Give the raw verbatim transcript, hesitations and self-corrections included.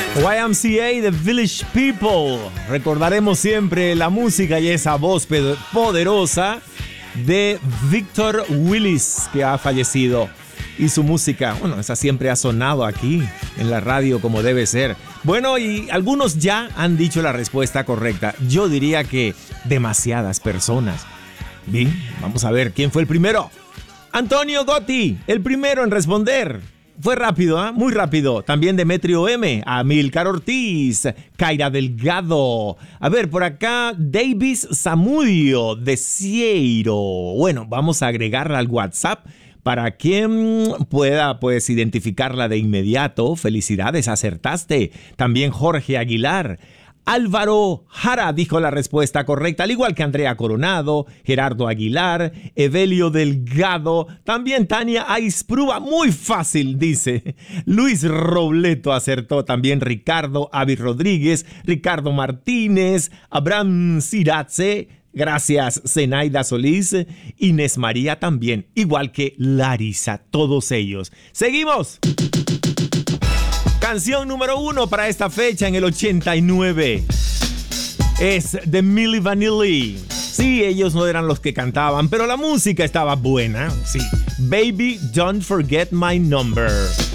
Y M C A, The Village People. Recordaremos siempre la música y esa voz poderosa de Victor Willis, que ha fallecido. Y su música, bueno, esa siempre ha sonado aquí en la radio como debe ser. Bueno, y algunos ya han dicho la respuesta correcta. Yo diría que demasiadas personas. Bien, vamos a ver quién fue el primero. Antonio Gotti, el primero en responder. Fue rápido, ¿eh? Muy rápido. También Demetrio M, Amílcar Ortiz, Kaira Delgado. A ver, por acá, Davis Zamudio de Cieiro. Bueno, vamos a agregarla al WhatsApp para quien pueda, pues, identificarla de inmediato. Felicidades, acertaste. También Jorge Aguilar. Álvaro Jara dijo la respuesta correcta, al igual que Andrea Coronado, Gerardo Aguilar, Evelio Delgado, también Tania Aisprúa, muy fácil, dice. Luis Robleto acertó, también Ricardo Avi Rodríguez, Ricardo Martínez, Abraham Ciratze, gracias Zenaida Solís, Inés María también, igual que Larisa, todos ellos. ¡Seguimos! Canción número uno para esta fecha en el ochenta y nueve es de Milli Vanilli. Sí, ellos no eran los que cantaban, pero la música estaba buena. Sí, Baby, Don't Forget My Number.